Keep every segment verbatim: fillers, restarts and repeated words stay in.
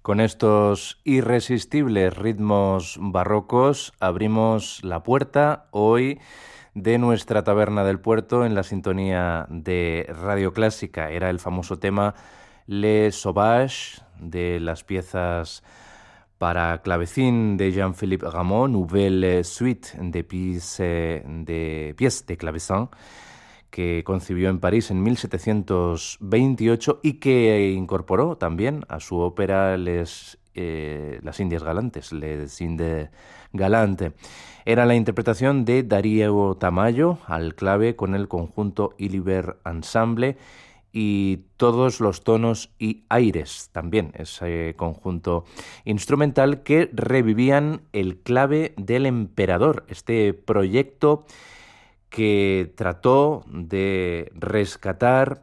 Con estos irresistibles ritmos barrocos abrimos la puerta hoy de nuestra taberna del puerto en la sintonía de Radio Clásica. Era el famoso tema Les Sauvages de las piezas para clavecín de Jean-Philippe Rameau, Nouvelle Suite de pièces de, pièces de clavecin, que concibió en París en mil setecientos veintiocho y que incorporó también a su ópera Les, eh, Las Indias Galantes, Les Indes Galantes. Era la interpretación de Darío Tamayo al clave con el conjunto Iliber Ensemble y todos los tonos y aires, también ese conjunto instrumental que revivían el clave del emperador, este proyecto que trató de rescatar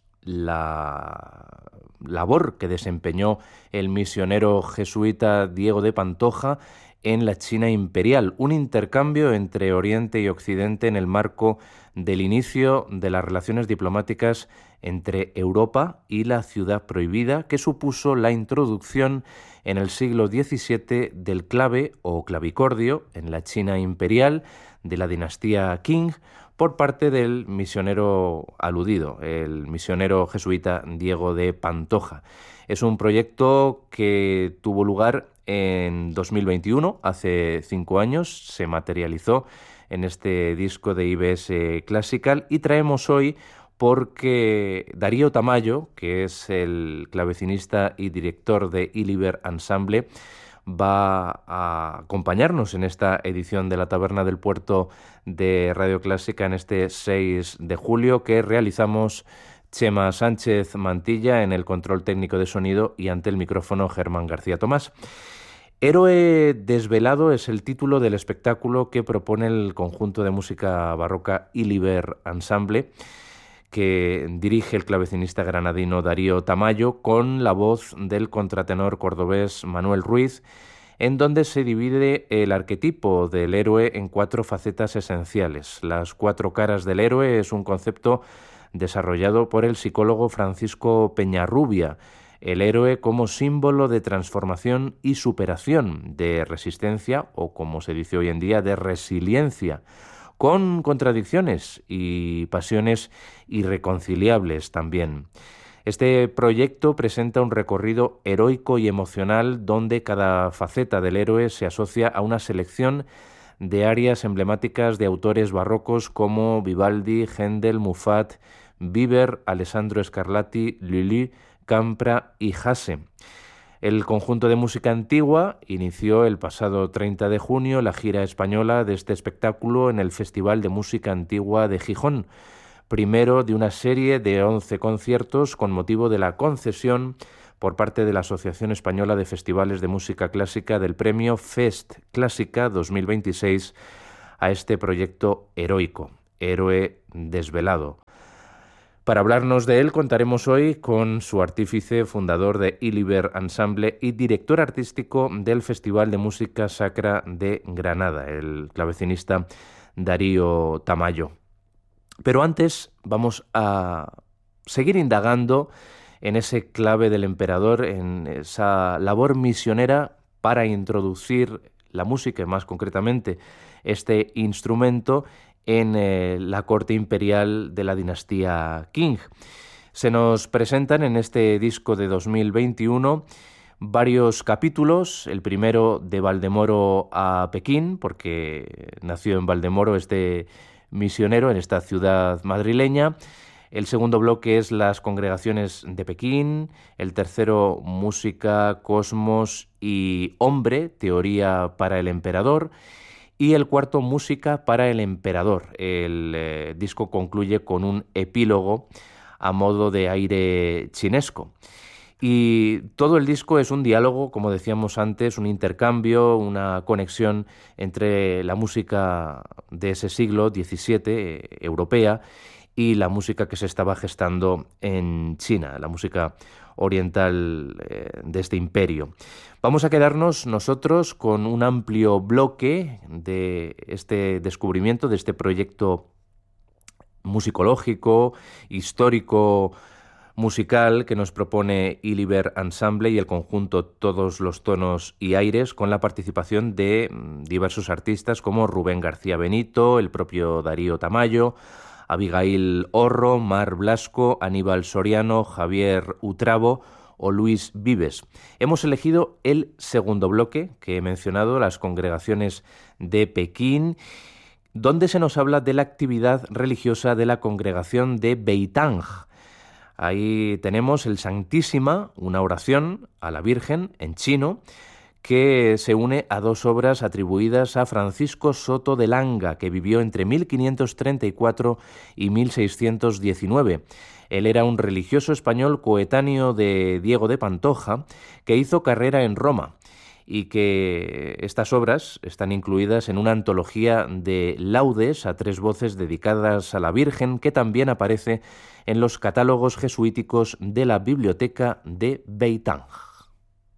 la labor que desempeñó el misionero jesuita Diego de Pantoja en la China imperial, un intercambio entre Oriente y Occidente en el marco del inicio de las relaciones diplomáticas entre Europa y la Ciudad Prohibida, que supuso la introducción en el siglo diecisiete del clave o clavicordio en la China imperial de la dinastía Qing por parte del misionero aludido, el misionero jesuita Diego de Pantoja. Es un proyecto que tuvo lugar en dos mil veintiuno, hace cinco años, se materializó en este disco de I B S Classical y traemos hoy porque Darío Tamayo, que es el clavecinista y director de Iliber Ensemble, va a acompañarnos en esta edición de la Taberna del Puerto de Radio Clásica en este seis de julio que realizamos Chema Sánchez Mantilla en el control técnico de sonido y ante el micrófono Germán García Tomás. Héroe desvelado es el título del espectáculo que propone el conjunto de música barroca Iliber Ensemble, que dirige el clavecinista granadino Darío Tamayo con la voz del contratenor cordobés Manuel Ruiz, en donde se divide el arquetipo del héroe en cuatro facetas esenciales. Las cuatro caras del héroe es un concepto desarrollado por el psicólogo Francisco Peñarrubia, el héroe como símbolo de transformación y superación, de resistencia o, como se dice hoy en día, de resiliencia, con contradicciones y pasiones irreconciliables también. Este proyecto presenta un recorrido heroico y emocional donde cada faceta del héroe se asocia a una selección de áreas emblemáticas de autores barrocos como Vivaldi, Händel, Muffat, Biber, Alessandro Scarlatti, Lully, Campra y Hasse. El conjunto de música antigua inició el pasado treinta de junio la gira española de este espectáculo en el Festival de Música Antigua de Gijón, primero de una serie de once conciertos con motivo de la concesión por parte de la Asociación Española de Festivales de Música Clásica del premio Fest Clásica dos mil veintiséis a este proyecto heroico, Héroe desvelado. Para hablarnos de él contaremos hoy con su artífice, fundador de Iliber Ensemble y director artístico del Festival de Música Sacra de Granada, el clavecinista Darío Tamayo. Pero antes vamos a seguir indagando en ese clave del emperador, en esa labor misionera para introducir la música y más concretamente este instrumento en eh, la corte imperial de la dinastía Qing. Se nos presentan en este disco de dos mil veintiuno varios capítulos, el primero de Valdemoro a Pekín, porque nació en Valdemoro este misionero en esta ciudad madrileña. El segundo bloque es las congregaciones de Pekín, el tercero música, cosmos y hombre, teoría para el emperador, y el cuarto, música para el emperador. El eh, disco concluye con un epílogo a modo de aire chinesco. Y todo el disco es un diálogo, como decíamos antes, un intercambio, una conexión entre la música de ese siglo diecisiete, eh, europea, y la música que se estaba gestando en China, la música oriental eh, de este imperio. Vamos a quedarnos nosotros con un amplio bloque de este descubrimiento, de este proyecto musicológico, histórico, musical que nos propone Iliber Ensemble y el conjunto Todos los tonos y aires, con la participación de diversos artistas como Rubén García Benito, el propio Darío Tamayo, Abigail Horro, Mar Blasco, Aníbal Soriano, Javier Utravo o Luis Vives. Hemos elegido el segundo bloque que he mencionado, las congregaciones de Pekín, donde se nos habla de la actividad religiosa de la congregación de Beitang. Ahí tenemos el Santísima, una oración a la Virgen en chino, que se une a dos obras atribuidas a Francisco Soto de Langa, que vivió entre mil quinientos treinta y cuatro y mil seiscientos diecinueve. Él era un religioso español coetáneo de Diego de Pantoja, que hizo carrera en Roma, y que estas obras están incluidas en una antología de laudes a tres voces dedicadas a la Virgen, que también aparece en los catálogos jesuíticos de la Biblioteca de Beitang.